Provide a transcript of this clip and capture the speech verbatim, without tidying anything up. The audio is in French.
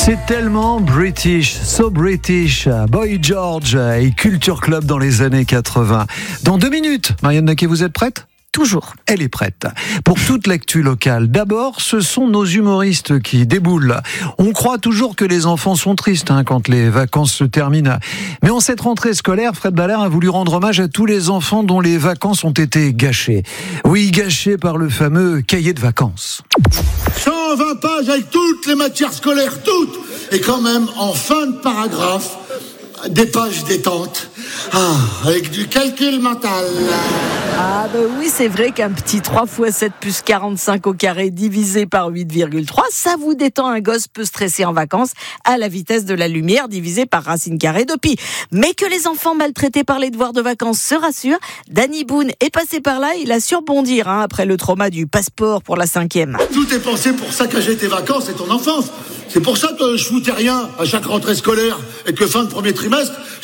C'est tellement British, so British, Boy George et Culture Club dans les années quatre-vingts. Dans deux minutes, Marianne Naquet, vous êtes prête ? Toujours. Elle est prête. Pour toute l'actu locale, d'abord, ce sont nos humoristes qui déboulent. On croit toujours que les enfants sont tristes hein, quand les vacances se terminent. Mais en cette rentrée scolaire, Fred Ballard a voulu rendre hommage à tous les enfants dont les vacances ont été gâchées. Oui, gâchées par le fameux cahier de vacances. cent vingt pages avec toutes les matières scolaires, toutes. Et quand même, en fin de paragraphe, des pages détente. Ah, avec du calcul mental. Ah bah oui, c'est vrai qu'un petit trois fois sept plus quarante-cinq au carré divisé par huit virgule trois, ça vous détend. Un gosse peu stressé en vacances à la vitesse de la lumière divisé par racine carrée de pi. Mais que les enfants maltraités par les devoirs de vacances se rassurent, Danny Boone est passé par là, il a su rebondir hein, après le trauma du passeport pour la cinquième. Tout est pensé pour saccager tes vacances et ton enfance. C'est pour ça que je foutais rien à chaque rentrée scolaire et que fin de premier trimestre,